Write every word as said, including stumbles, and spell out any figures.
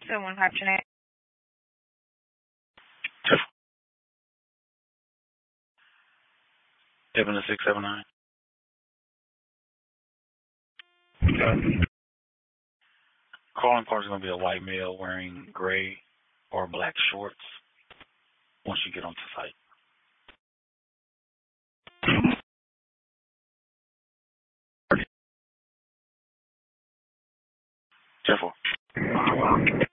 seven one five tonight. Seven to six seven nine. Calling card is going to be a white male wearing gray or black shorts once you get onto site. Careful.